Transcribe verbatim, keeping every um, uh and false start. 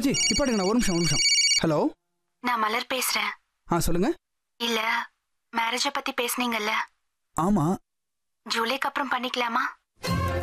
G இப்போ எடுங்க, ஒரு நிமிஷம் ஒரு நிமிஷம். ஹலோ, நான் மலர் பேசுறேன். ஆ சொல்லுங்க. இல்ல மேரேஜ பத்தி பேசுனீங்கல்ல? ஆமா. ஜூலைக்கு அப்புறம் பண்ணிக்கலாமா?